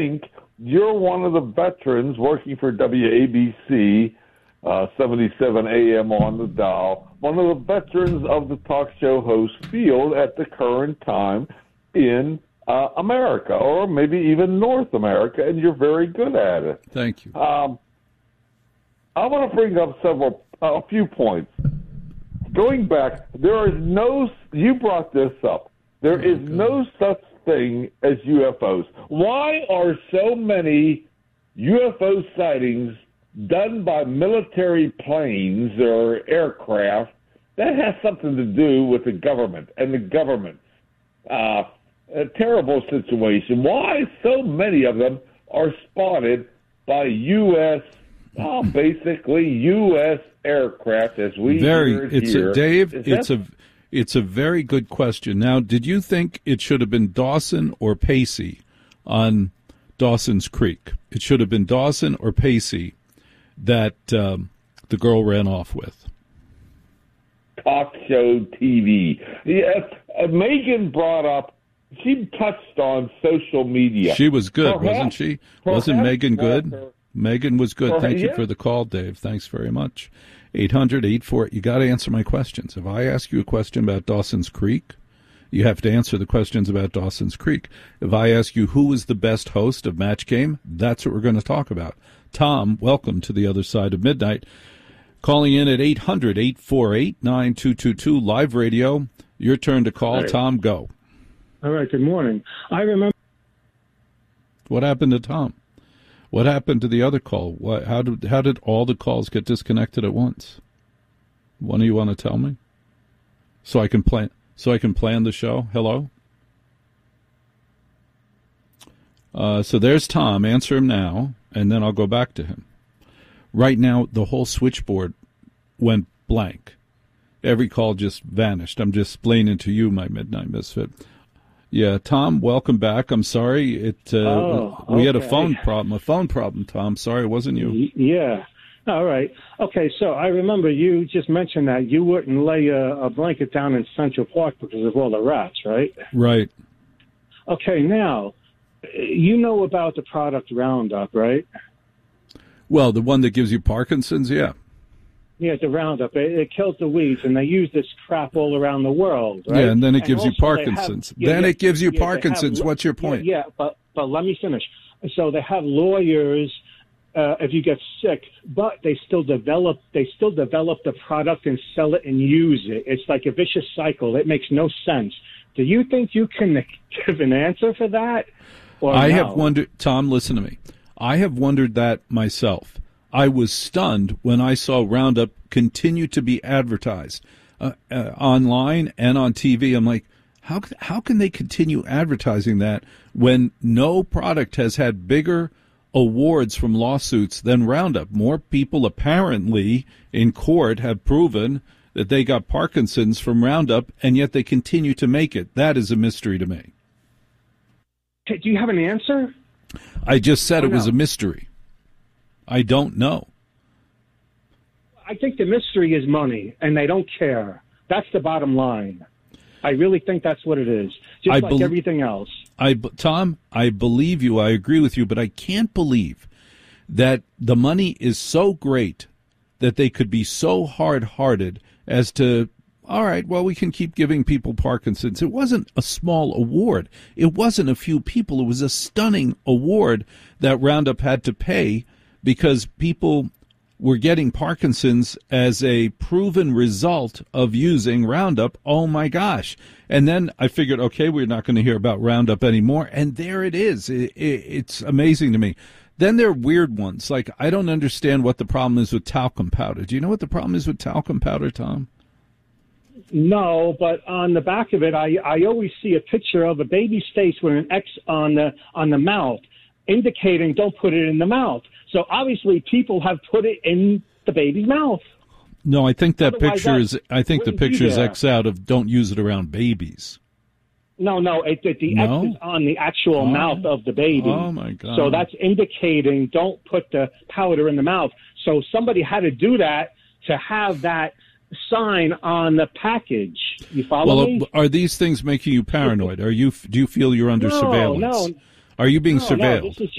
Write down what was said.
think you're one of the veterans working for WABC, 77 AM on the dial, one of the veterans of the talk show host field at the current time in America, or maybe even North America, and you're very good at it. Thank you. I want to bring up a few points. Going back, you brought this up, there is no such thing as UFOs. Why are so many UFO sightings done by military planes or aircraft? That has something to do with the government and the government. A terrible situation. Why so many of them are spotted by basically U.S. aircraft as we hear it here? Dave, it's a very good question. Now, did you think it should have been Dawson or Pacey on Dawson's Creek? It should have been Dawson or Pacey that the girl ran off with. Talk show TV. Yes, Megan brought up, she touched on social media. She was good, wasn't she? Wasn't Megan good? Megan was good. Thank you for the call, Dave. Thanks very much. 800-84. You got to answer my questions. If I ask you a question about Dawson's Creek, you have to answer the questions about Dawson's Creek. If I ask you who is the best host of Match Game, that's what we're going to talk about. Tom, welcome to the other side of midnight. Calling in at 800-848-9222, live radio. Your turn to call. Right. Tom, go. All right, good morning. I remember. What happened to Tom? What happened to the other call? How did all the calls get disconnected at once? One of you want to tell me? So I can plan the show. Hello? So there's Tom. Answer him now, and then I'll go back to him. Right now, the whole switchboard went blank. Every call just vanished. I'm just explaining to you, my Midnight Misfit. Yeah, Tom, welcome back. I'm sorry. We had a phone problem, Tom. Sorry, it wasn't you. Yeah. All right. Okay, so I remember you just mentioned that you wouldn't lay a blanket down in Central Park because of all the rats, right? Right. Okay, now, you know about the product Roundup, right? Well, the one that gives you Parkinson's, yeah. Yeah, the Roundup. It kills the weeds, and they use this crap all around the world, right? Yeah, and then it gives you Parkinson's. It gives you Parkinson's. What's your point? Yeah, but let me finish. So they have lawyers if you get sick, but they still develop the product and sell it and use it. It's like a vicious cycle. It makes no sense. Do you think you can give an answer for that? I have wondered, Tom, listen to me. I have wondered that myself. I was stunned when I saw Roundup continue to be advertised online and on TV. I'm like, how can they continue advertising that when no product has had bigger awards from lawsuits than Roundup? More people apparently in court have proven that they got Parkinson's from Roundup, and yet they continue to make it. That is a mystery to me. Do you have an answer? I just said it was a mystery. I don't know. I think the mystery is money, and they don't care. That's the bottom line. I really think that's what it is, just like everything else. Tom, I believe you. I agree with you, but I can't believe that the money is so great that they could be so hard-hearted as to, all right, well, we can keep giving people Parkinson's. It wasn't a small award. It wasn't a few people. It was a stunning award that Roundup had to pay because people were getting Parkinson's as a proven result of using Roundup. Oh, my gosh. And then I figured, okay, we're not going to hear about Roundup anymore. And there it is. It's amazing to me. Then there are weird ones. Like, I don't understand what the problem is with talcum powder. Do you know what the problem is with talcum powder, Tom? No, but on the back of it, I always see a picture of a baby's face with an X on the mouth, indicating don't put it in the mouth. So obviously people have put it in the baby's mouth. No, I think that picture is. I think the picture is X out of don't use it around babies. No, the X is on the actual mouth of the baby. Oh my God! So that's indicating don't put the powder in the mouth. So somebody had to do that to have that sign on the package. You follow me? Are these things making you paranoid? Do you feel you're under surveillance? No. Are you being No, surveilled? this is